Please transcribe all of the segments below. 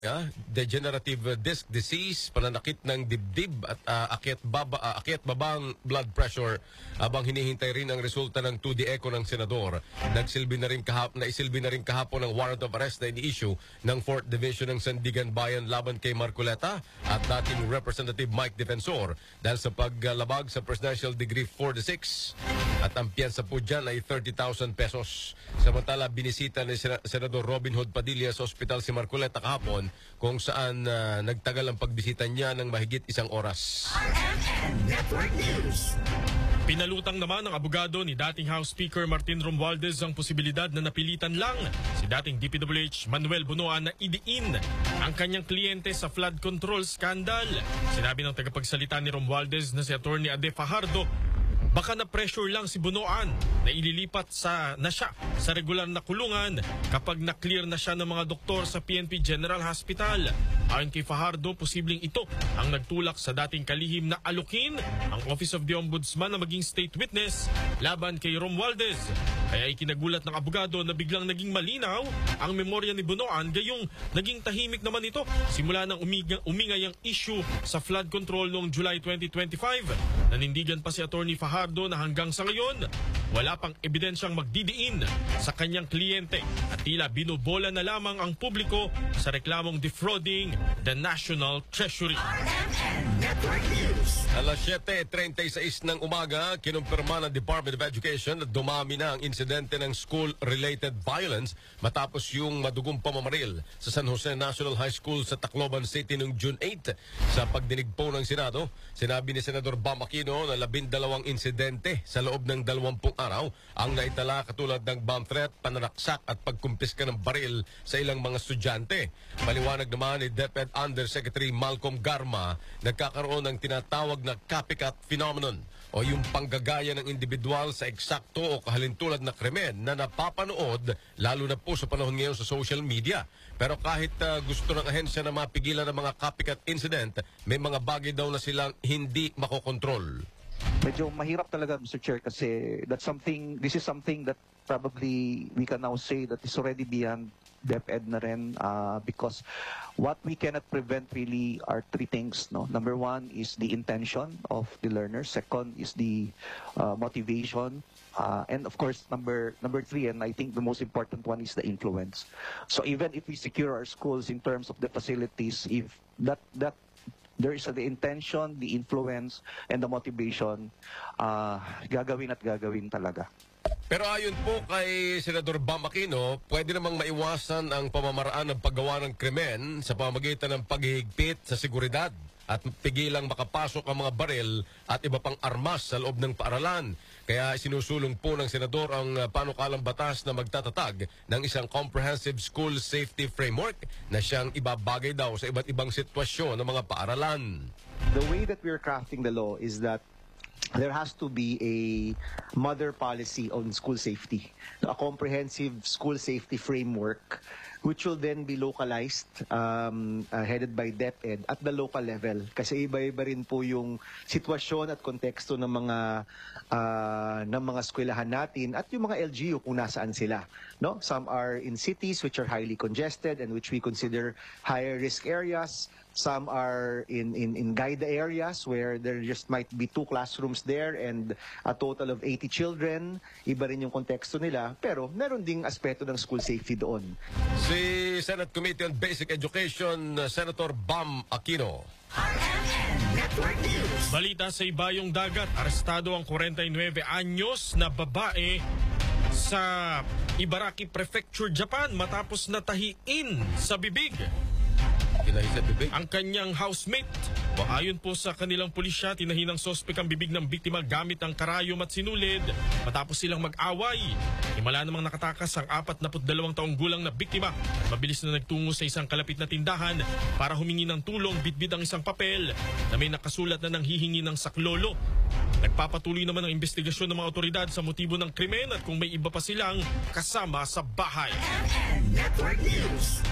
degenerative disc disease, pananakit ng dibdib at akyat babang blood pressure habang hinihintay rin ang resulta ng 2D echo ng senador. Naisilbi na rin kahapon ng warrant of arrest na ini-issue ng 4th Division ng Sandigan Bayan laban kay Marcoleta at dating Representative Mike Defensor dahil sa paglalabag sa Presidential Degree 46 at ang piyansa po dyan ay 30,000 pesos. Samantala, binisita ni Senador Robin Hood Padilla sa ospital si Marcoleta kahapon kung saan nagtagal ang pagbisita niya ng mahigit 1 oras. RMN Network News. Pinalutang naman ng abogado ni dating House Speaker Martin Romualdez ang posibilidad na napilitan lang si dating DPWH Manuel Bunoan na idiin ang kanyang kliyente sa flood control scandal. Sinabi ng tagapagsalita ni Romualdez na si Atty. Ade Fajardo, baka na-pressure lang si Bunoan na ililipat na siya sa regular na kulungan kapag na-clear na siya ng mga doktor sa PNP General Hospital. Ayon kay Fajardo, posibleng ito ang nagtulak sa dating kalihim na alukin ang Office of the Ombudsman na maging state witness laban kay Romualdez. Kaya ikinagulat ng abogado na biglang naging malinaw ang memorya ni Bunoan, gayong naging tahimik naman ito simula nang umingay ang issue sa flood control noong July 2025. Nanindigan pa si Atty. Fajardo na hanggang sa ngayon, wala pang ebidensyang magdidiin sa kanyang kliyente at tila binubola na lamang ang publiko sa reklamong defrauding the National Treasury. RMN Network News. Alas 7:36 ng umaga, kinumpirma ng Department of Education na dumami na ang insidente ng school-related violence matapos yung madugong pamamaril sa San Jose National High School sa Tacloban City noong June 8. Sa pagdinig po ng Senado, sinabi ni Senador Bam Aquino na 12 insidente sa loob ng 20 araw ang naitala katulad ng bomb threat, pananaksak at pagkumpiska ng baril sa ilang mga estudyante. Paliwanag naman ni DepEd Undersecretary Malcolm Garma, nagkakaroon ng tinatawag na copycat phenomenon o yung panggagaya ng individual sa eksakto o kahalintulad na krimen na napapanood lalo na po sa panahon ngayon sa social media. Pero kahit gusto ng ahensya na mapigilan ng mga copycat incident, may mga bagay daw na silang hindi makokontrol. Medyo mahirap talaga, Mr. Chair, kasi this is something that probably we can now say that is already beyond DepEd na rin, because what we cannot prevent really are 3 things. No? Number 1 is the intention of the learner. Second is the motivation. And of course, number 3, and I think the most important one, is the influence. So even if we secure our schools in terms of the facilities, if that there is the intention, the influence, and the motivation, gagawin at gagawin talaga. Pero ayon po kay Senador Bam Aquino, pwede namang maiwasan ang pamamaraan ng paggawa ng krimen sa pamamagitan ng paghihigpit sa seguridad at pigilang makapasok ang mga baril at iba pang armas sa loob ng paaralan. Kaya sinusulong po ng Senador ang panukalang batas na magtatatag ng isang comprehensive school safety framework na siyang ibabagay daw sa iba't ibang sitwasyon ng mga paaralan. The way that we're crafting the law is that there has to be a mother policy on school safety, a comprehensive school safety framework, which will then be localized, headed by DepEd at the local level. Kasi iba-iba rin po yung sitwasyon at konteksto ng mga eskwelahan natin at yung mga LGU kung nasaan sila. No? Some are in cities which are highly congested and which we consider higher risk areas. Some are in GAIDA areas where there just might be 2 classrooms there and a total of 80 children. Iba rin yung konteksto nila, pero meron ding aspeto ng school safety doon. Si Senate Committee on Basic Education, Senator Bam Aquino. RMN Network News. Balita sa ibayong dagat, arestado ang 49 anyos na babae sa Ibaraki Prefecture, Japan matapos natahiin sa bibig ang kanyang housemate. Ayon po sa kanilang pulisya, tinahin ng sospek ang bibig ng biktima gamit ang karayom at sinulid matapos silang mag-away. Himala namang nakatakas ang 42 taong gulang na biktima at mabilis na nagtungo sa isang kalapit na tindahan para humingi ng tulong, bitbit ang isang papel na may nakasulat na nanghihingi ng saklolo. Nagpapatuloy naman ang investigasyon ng mga otoridad sa motibo ng krimen at kung may iba pa silang kasama sa bahay. RMN Network News.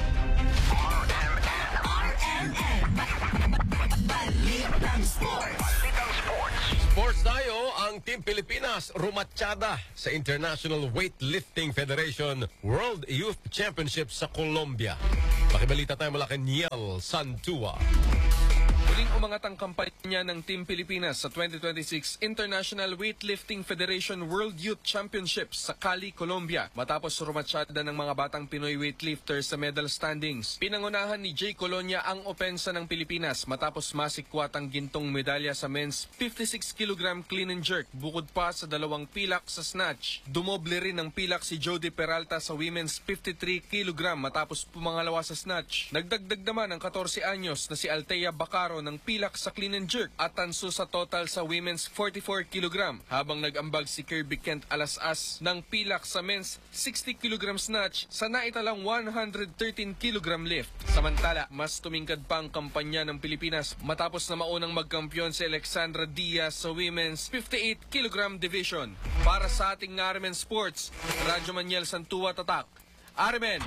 Balitang Sports. Sports tayo, ang Team Pilipinas rumatsyada sa International Weightlifting Federation World Youth Championship sa Colombia. Pakibalita tayo mula kay Niel Santua. Muling umangat ang kampanya ng Team Pilipinas sa 2026 International Weightlifting Federation World Youth Championships sa Cali, Colombia matapos rumatsyada ng mga batang Pinoy weightlifters sa medal standings. Pinangunahan ni Jay Colonia ang opensa ng Pilipinas matapos masikwat ang gintong medalya sa men's 56 kg clean and jerk bukod pa sa 2 pilak sa snatch. Dumoble rin ng pilak si Jody Peralta sa women's 53 kg matapos pumangalawa sa snatch. Nagdagdag naman ang 14 anyos na si Althea Bacaro ng pilak sa clean and jerk at tanso sa total sa women's 44 kg habang nag-ambag si Kirby Kent Alas-as ng pilak sa men's 60 kg snatch sa naitalang 113 kg lift. Samantala, mas tumingkad pa ang kampanya ng Pilipinas matapos na maunang magkampiyon si Alexandra Diaz sa women's 58 kg division. Para sa ating Armen Sports, Radyo Maniel Santua Tatak. Armen!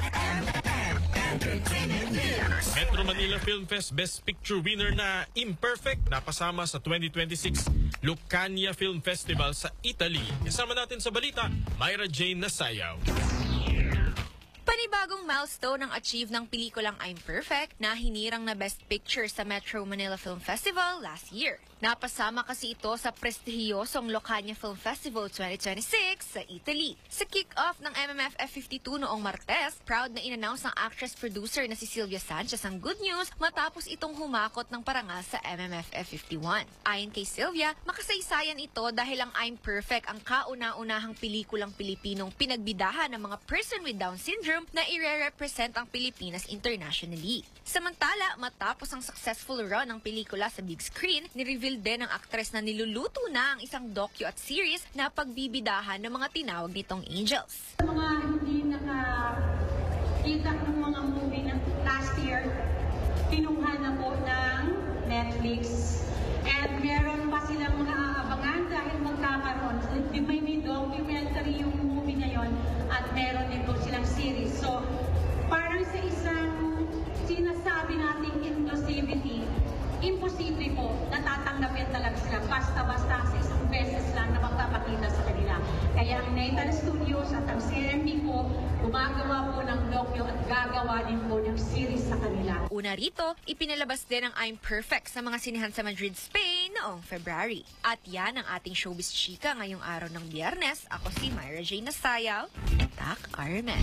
Metro Manila Film Fest Best Picture winner na Imperfect napasama sa 2026 Lucania Film Festival sa Italy. Kasama natin sa balita, Myra Jane Nasayaw. Panibagong milestone ang achieve ng pelikulang I'm Perfect na hinirang na Best Picture sa Metro Manila Film Festival last year. Napasama kasi ito sa prestihiyosong Lucania Film Festival 2026 sa Italy. Sa kick-off ng MMF F52 noong Martes, proud na in-announce ng actress-producer na si Sylvia Sanchez ang good news matapos itong humakot ng parangal sa MMF F51. Ayon kay Sylvia, makasaysayan ito dahil ang I'm Perfect ang kauna-unahang pelikulang Pilipinong pinagbidahan ng mga person with Down syndrome na ire-represent ang Pilipinas internationally. Samantala, matapos ang successful run ng pelikula sa big screen, ni-reveal din ng aktres na niluluto na ang isang docu at series na pagbibidahan ng mga tinawag nitong angels. Mga hindi nakakita ng mga movie ng last year, kinuha na po ng Netflix. And meron pa silang mga aabangan dahil magkakaroon. May documentary yung movie na yon at meron din po silang series. So, parang sa isang sinasabi nating inclusivity, imposible po natatanggapin talaga sila basta-basta sa isang beses lang na magpapakita sa kanila. Kaya ang Nathan Studios at ang CMB po gumagawa po ng docu at gagawa din po ng series sa kanila. Una rito, ipinalabas din ang I'm Perfect sa mga sinihan sa Madrid, Spain noong February. At yan ang ating showbiz chika ngayong araw ng Biyernes. Ako si Myra Jane Nasayaw, Tak Armen.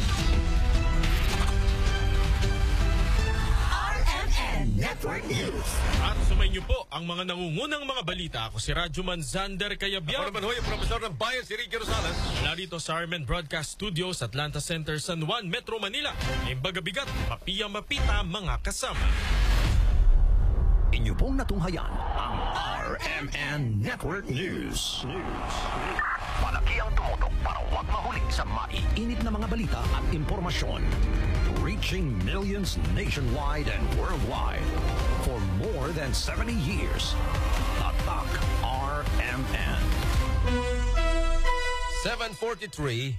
Network News. At sumayin niyo po ang mga nangungunang mga balita. Ako si Radyoman Zander Cayabyab. Ako naman ho, yung Profesor ng Bayan, si Ricky Rosales. Mula rito sa Armen Broadcast Studios, Atlanta Center, San Juan, Metro Manila. Imbagabigat, mapiyang-mapita mga kasama. Inyo pong natunghayan ang RMN Network News. Malaki ang tumutok para huwag mahuli sa maiinit na mga balita at impormasyon. Reaching millions nationwide and worldwide for more than 70 years. Tatak RMN. 7:43.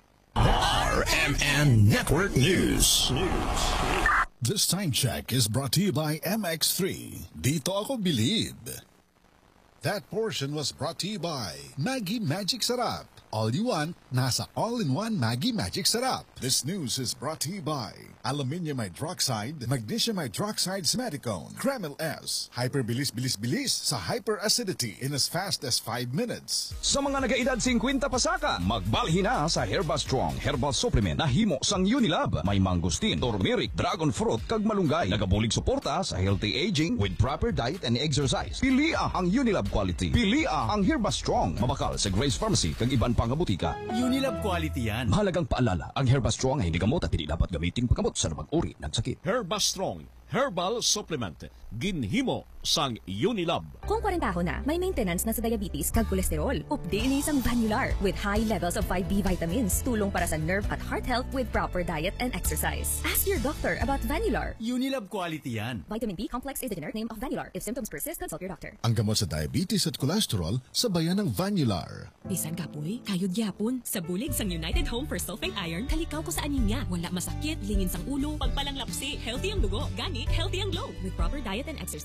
RMN Network News. This time check is brought to you by MX3. Dito ako bilib. That portion was brought to you by Maggie Magic Sarap. All you want, nasa all-in-one Maggie Magic Sarap. This news is brought to you by Aluminium Hydroxide, Magnesium Hydroxide Smeticone, Kreml S, Hyperbilis-bilis-bilis sa hyperacidity in as fast as 5 minutes. Sa mga nagaedad 50 pasaka, magbalhin na sa Herba Strong Herbal Supplement na himo sang Unilab. May mangustin, turmeric, dragon fruit, kag malunggay. Nagabulig suporta sa healthy aging with proper diet and exercise. Pilia ang Unilab quality. Pilia ang Herba Strong. Mabakal sa Grace Pharmacy kag iban pang butika. Unilab quality yan. Mahalagang paalala, ang Herba Strong ay hindi gamot at hindi dapat gamiting paggamot sa lumang uri ng sakit. Herba Strong Herbal Supplement. Ginhimo sang Unilab. Kung 40 na, may maintenance na sa diabetes kag kolesterol. Update isang Vanular with high levels of 5B vitamins. Tulong para sa nerve at heart health with proper diet and exercise. Ask your doctor about Vanular. Unilab quality yan. Vitamin B complex is the generic name of Vanular. If symptoms persist, consult your doctor. Ang gamot sa diabetes at kolesterol, sabayan ng Vanular. Bisan kapoy, kayod gyapon. Sa bulig sang United Home for Sulfate Iron, kalikaw ko sa anemia. Wala masakit, lingin sang ulo, pagpalang lapsi, healthy ang dugo, gani, healthy ang glow. With proper diet and exercise.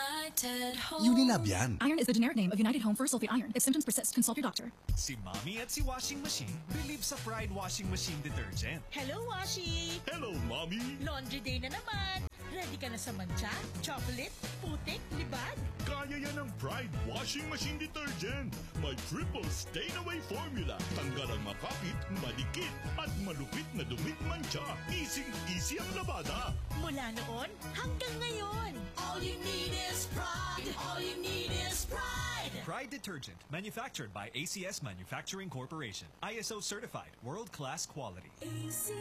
Unilab yan. Iron is the generic name of United Home for sulfate iron. If symptoms persist, consult your doctor. Si Mommy at si Washing Machine believe sa Pride Washing Machine Detergent. Hello, Washi! Hello, Mommy! Laundry day na naman. Ready ka na sa mancha, chocolate, putik, libag? Kaya yan ang Pride Washing Machine Detergent. May triple stain-away formula. Tanggal ang makapit, madikit, at malupit na dumit mancha. Easy ang labada. Mula noon hanggang ngayon. All you need is pride. All you need is pride. Pride Detergent, manufactured by ACS Manufacturing Corporation. ISO certified, world-class quality.